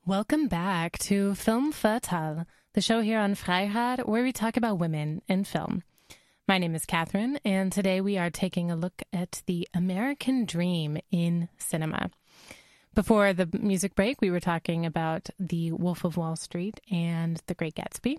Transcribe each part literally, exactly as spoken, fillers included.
Welcome back to Film Fatale, the show here on Vrijheid where we talk about women in film. My name is Catherine, and today we are taking a look at the American dream in cinema. Before the music break, we were talking about The Wolf of Wall Street and The Great Gatsby.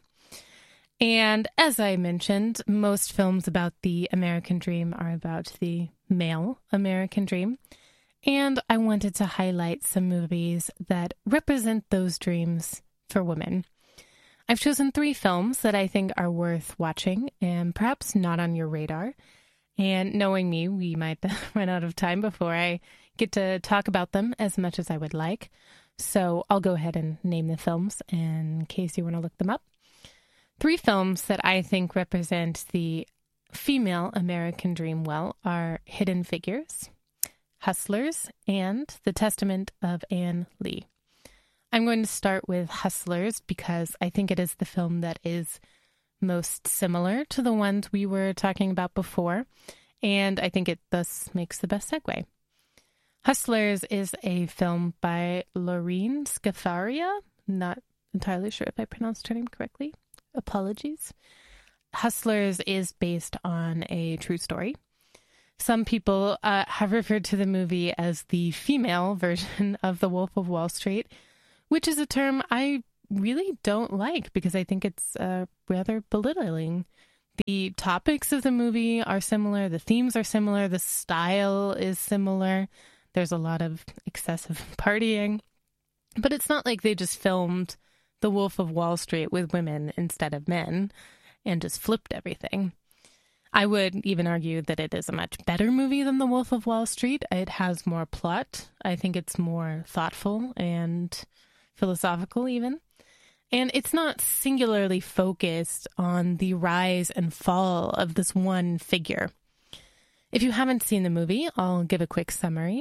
And as I mentioned, most films about the American dream are about the male American dream. And I wanted to highlight some movies that represent those dreams for women. I've chosen three films that I think are worth watching and perhaps not on your radar. And knowing me, we might run out of time before I get to talk about them as much as I would like. So I'll go ahead and name the films in case you want to look them up. Three films that I think represent the female American dream well are Hidden Figures, Hustlers, and The Testament of Anne Lee. I'm going to start with Hustlers because I think it is the film that is most similar to the ones we were talking about before, and I think it thus makes the best segue. Hustlers is a film by Lorene Scafaria. Not entirely sure if I pronounced her name correctly. Apologies. Hustlers is based on a true story. Some people uh, have referred to the movie as the female version of The Wolf of Wall Street, which is a term I really don't like because I think it's uh, rather belittling. The topics of the movie are similar, the themes are similar, the style is similar. There's a lot of excessive partying, but it's not like they just filmed The Wolf of Wall Street with women instead of men and just flipped everything. I would even argue that it is a much better movie than The Wolf of Wall Street. It has more plot. I think it's more thoughtful and philosophical even. And it's not singularly focused on the rise and fall of this one figure. If you haven't seen the movie, I'll give a quick summary.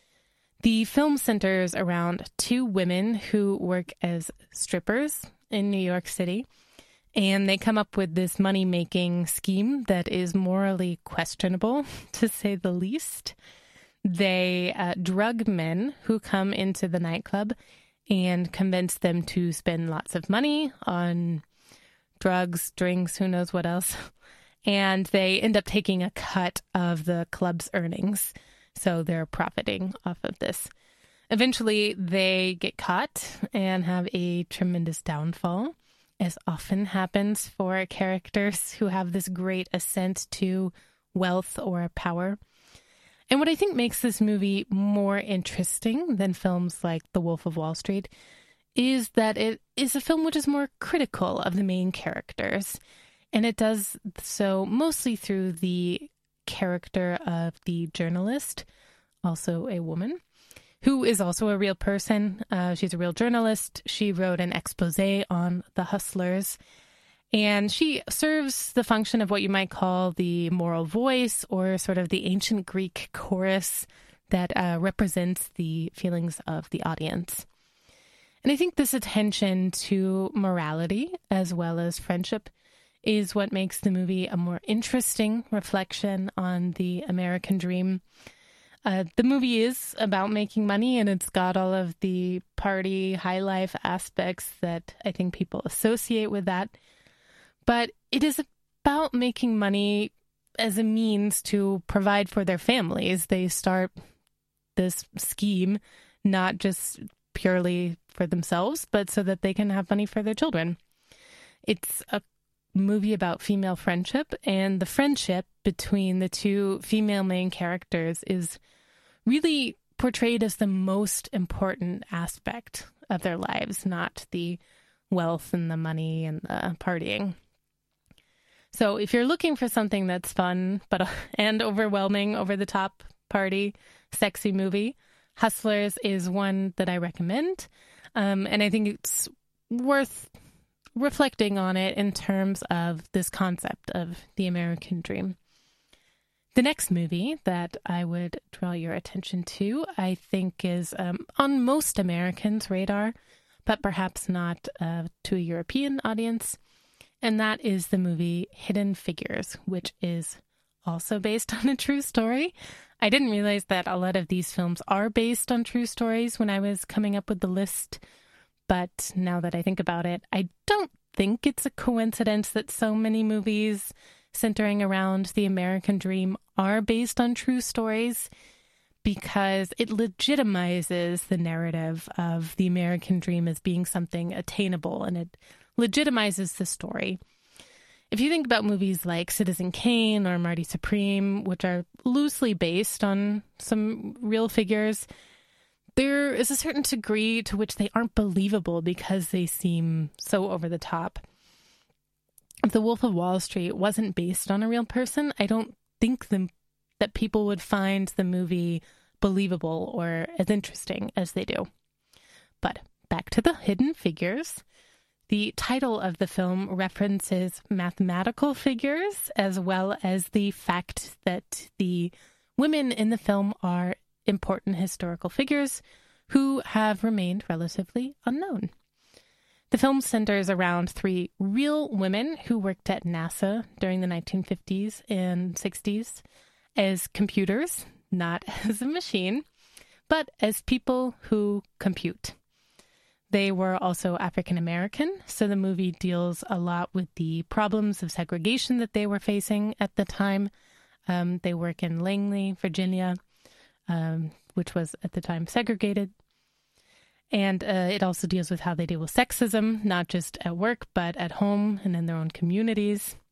The film centers around two women who work as strippers in New York City. And they come up with this money-making scheme that is morally questionable, to say the least. They uh, drug men who come into the nightclub and convince them to spend lots of money on drugs, drinks, who knows what else. And they end up taking a cut of the club's earnings. So they're profiting off of this. Eventually, they get caught and have a tremendous downfall, as often happens for characters who have this great ascent to wealth or power. And what I think makes this movie more interesting than films like The Wolf of Wall Street is that it is a film which is more critical of the main characters. And it does so mostly through the character of the journalist, also a woman, who is also a real person. Uh, she's a real journalist. She wrote an expose on the Hustlers, and she serves the function of what you might call the moral voice or sort of the ancient Greek chorus that uh, represents the feelings of the audience. And I think this attention to morality as well as friendship is what makes the movie a more interesting reflection on the American dream. Uh, the movie is about making money, and it's got all of the party, high life aspects that I think people associate with that. But it is about making money as a means to provide for their families. They start this scheme not just purely for themselves, but so that they can have money for their children. It's a movie about female friendship, and the friendship between the two female main characters is really portrayed as the most important aspect of their lives, not the wealth and the money and the partying. So if you're looking for something that's fun but and overwhelming, over the top party, sexy movie, Hustlers is one that I recommend. Um, and I think it's worth reflecting on it in terms of this concept of the American dream. The next movie that I would draw your attention to, I think, is um, on most Americans' radar, but perhaps not uh, to a European audience. And that is the movie Hidden Figures, which is also based on a true story. I didn't realize that a lot of these films are based on true stories when I was coming up with the list, But now that I think about it, I don't think it's a coincidence that so many movies centering around the American dream are based on true stories, because it legitimizes the narrative of the American dream as being something attainable, and it legitimizes the story. If you think about movies like Citizen Kane or Marty Supreme, which are loosely based on some real figures, there is a certain degree to which they aren't believable because they seem so over the top. If The Wolf of Wall Street wasn't based on a real person, I don't think the, that people would find the movie believable or as interesting as they do. But back to the hidden figures. The title of the film references mathematical figures as well as the fact that the women in the film are important historical figures who have remained relatively unknown. The film centers around three real women who worked at NASA during the nineteen fifties and sixties as computers, not as a machine, but as people who compute. They were also African American, so the movie deals a lot with the problems of segregation that they were facing at the time. Um, they work in Langley, Virginia, um, which was at the time segregated. And uh, it also deals with how they deal with sexism, not just at work, but at home and in their own communities.